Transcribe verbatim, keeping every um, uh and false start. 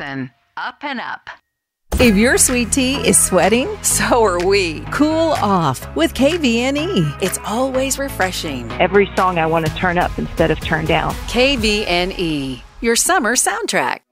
Listen up and up. If your sweet tea is sweating, so are we. Cool off with K V N E. It's always refreshing. Every song I want to turn up instead of turn down. K V N E, your summer soundtrack.